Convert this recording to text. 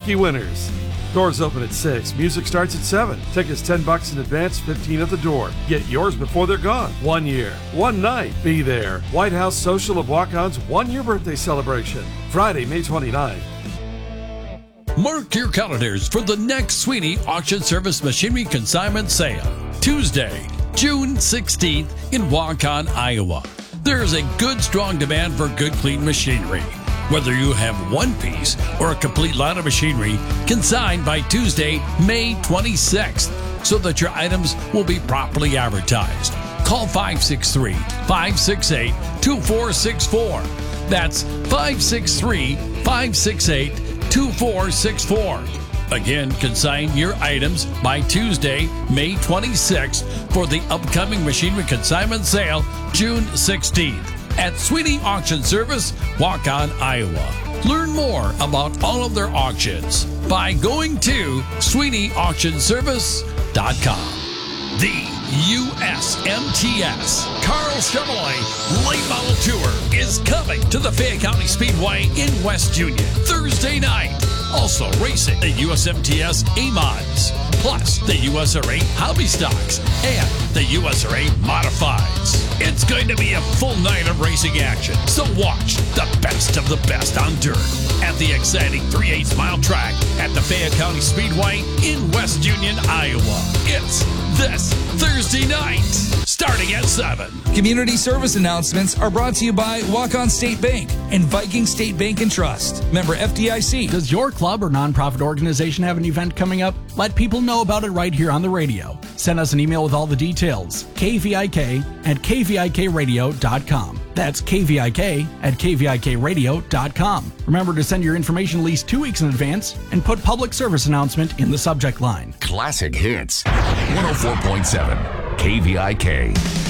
lucky winners. Doors open at 6. Music starts at 7. Tickets $10 in advance, $15 at the door. Get yours before they're gone. 1 year, 1 night. Be there. White House Social of Walk-On's 1-year birthday celebration. Friday, May 29th. Mark your calendars for the next Sweeney Auction Service Machinery Consignment Sale. Tuesday, June 16th in Waukon, Iowa. There's a good, strong demand for good, clean machinery. Whether you have one piece or a complete line of machinery, consigned by Tuesday, May 26th, so that your items will be properly advertised. Call 563-568-2464. That's 563-568-2464. Again, consign your items by Tuesday, May 26th for the upcoming Machinery Consignment Sale, June 16th. At Sweeney Auction Service, Waukon, Iowa. Learn more about all of their auctions by going to SweeneyAuctionService.com. The USMTS Carl Chevrolet Late Model Tour is coming to the Fayette County Speedway in West Union Thursday night. Also racing the USMTS A-Mods, plus the USRA Hobby Stocks and the USRA Modifieds. It's going to be a full night of racing action, so watch the best of the best on dirt at the exciting 3/8 mile track at the Fayette County Speedway in West Union, Iowa. It's this Thursday night, starting at 7. Community service announcements are brought to you by Waukon State Bank and Viking State Bank and Trust. Member FDIC. Does your club or nonprofit organization have an event coming up? Let people know about it right here on the radio. Send us an email with all the details. kvik@kvikradio.com. That's kvik@kvikradio.com. Remember to send your information at least 2 weeks in advance and put public service announcement in the subject line. Classic Hits 104.7 KVIK.